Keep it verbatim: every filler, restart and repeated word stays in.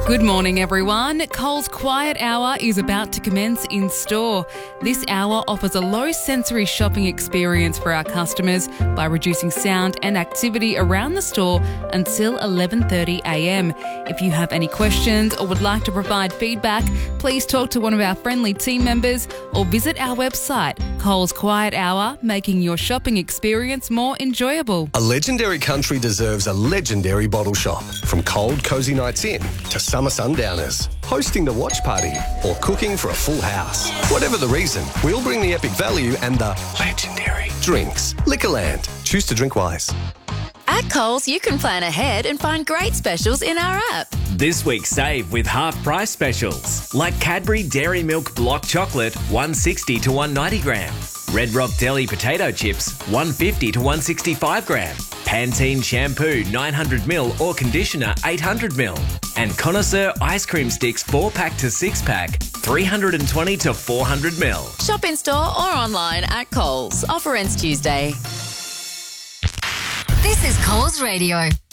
Good morning, everyone. Coles Quiet Hour is about to commence in store. This hour offers a low-sensory shopping experience for our customers by reducing sound and activity around the store until eleven thirty a m. If you have any questions or would like to provide feedback, please talk to one of our friendly team members or visit our website, Coles Quiet Hour, making your shopping experience more enjoyable. A legendary country deserves a legendary bottle shop. From cold, cosy nights in to summer sundowners, hosting the watch party or cooking for a full house. Whatever the reason, we'll bring the epic value and the legendary drinks. Liquorland. Choose to drink wise. At Coles, you can plan ahead and find great specials in our app. This week, save with half-price specials, like Cadbury Dairy Milk Block Chocolate, one sixty to one ninety gram. Red Rock Deli Potato Chips, one fifty to one sixty-five gram. Pantene Shampoo, nine hundred milliliters or Conditioner, eight hundred milliliters. And Connoisseur Ice Cream Sticks, four pack to six pack, three hundred twenty to four hundred milliliters. Shop in store or online at Coles. Offer ends Tuesday. This is Coles Radio.